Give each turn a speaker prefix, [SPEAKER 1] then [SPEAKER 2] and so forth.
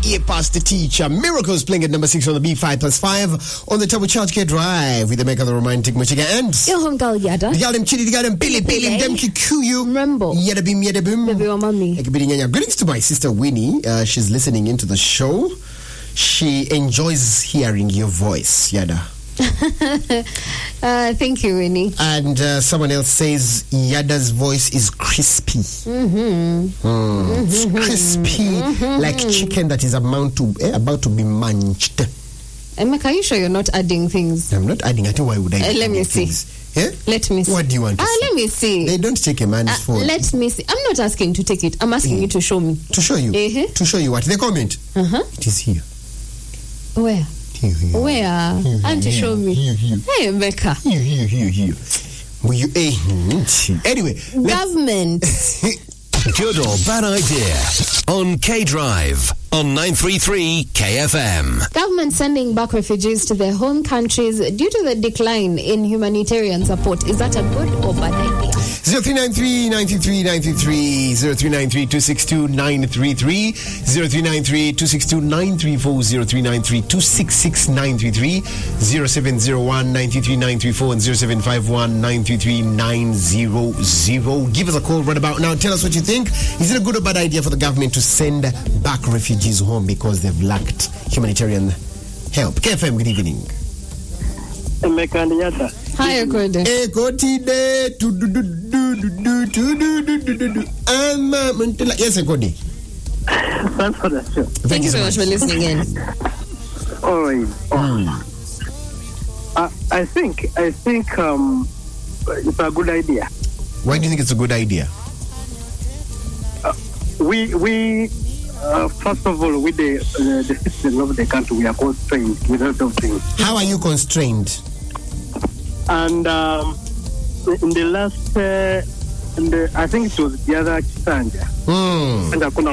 [SPEAKER 1] Ear Past the Teacher. Miracles playing at number 6 on the B5+5 on the Turbo Charge Care Drive with the Maker of the Romantic Michigan and
[SPEAKER 2] your home girl Yada.
[SPEAKER 1] The Yadam Chili, the Yadam Billy, Dem Kikuyu.
[SPEAKER 2] Remember.
[SPEAKER 1] Yadabim, Yadabim.
[SPEAKER 2] Baby, your mommy.
[SPEAKER 1] Greetings to my sister Winnie. She's listening into the show. She enjoys hearing your voice, Yada.
[SPEAKER 2] Thank you, Winnie.
[SPEAKER 1] And someone else says Yada's voice is crispy. It's crispy, like chicken that is about to be munched.
[SPEAKER 2] Emeka, are you sure you're not adding things?
[SPEAKER 1] I'm not adding. I think why would I?
[SPEAKER 2] Let me see.
[SPEAKER 1] Yeah?
[SPEAKER 2] Let me see.
[SPEAKER 1] What do you want to see?
[SPEAKER 2] Let me see.
[SPEAKER 1] They don't take a man's phone.
[SPEAKER 2] Let me see. I'm not asking to take it. I'm asking you to show me.
[SPEAKER 1] To show you? To show you what? The comment? It is here.
[SPEAKER 2] Where?
[SPEAKER 1] Here.
[SPEAKER 2] Where? Auntie, show me.
[SPEAKER 1] Here.
[SPEAKER 2] Hey, Emeka.
[SPEAKER 1] Here. Will you? Anyway.
[SPEAKER 2] Government.
[SPEAKER 3] Good or bad idea on K Drive on 933 KFM.
[SPEAKER 2] Government sending back refugees to their home countries due to the decline in humanitarian support. Is that a good or bad idea?
[SPEAKER 1] 0393-933-933, 0393-262-933, 0393-262-934, 0393-266-933, 0701-933-934, and 0751-933-900. Give us a call right about now. Tell us what you think. Is it a good or bad idea for the government to send back refugees home because they've lacked humanitarian help? KFM, good evening.
[SPEAKER 2] Hi, Ekode.
[SPEAKER 1] Yes, Ekode.
[SPEAKER 4] Thanks for that show.
[SPEAKER 2] Thank you so much for listening in.
[SPEAKER 4] All right. I think it's a good idea.
[SPEAKER 1] Why do you think it's a good idea?
[SPEAKER 4] We first of all, with the citizens of the country, we are constrained with a lot of things.
[SPEAKER 1] How are you constrained?
[SPEAKER 4] And in the last, I think it was the other Chisanja. And